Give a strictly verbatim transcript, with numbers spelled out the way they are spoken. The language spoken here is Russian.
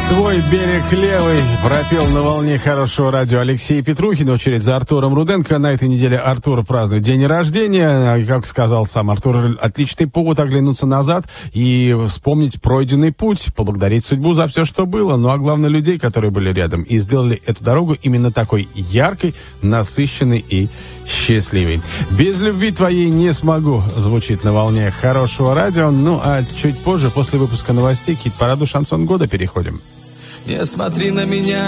Твой берег левый пропел на волне хорошего радио Алексей Петрухин. Очередь за Артуром Руденко. На этой неделе Артур празднует день рождения. И, как сказал сам Артур, отличный повод оглянуться назад и вспомнить пройденный путь, поблагодарить судьбу за все, что было. Ну а главное, людей, которые были рядом и сделали эту дорогу именно такой яркой, насыщенной и счастливой. «Без любви твоей не смогу» звучит на волне хорошего радио. Ну а чуть позже, после выпуска новостей, к хит-параду «Шансон года» переходим. Не смотри на меня.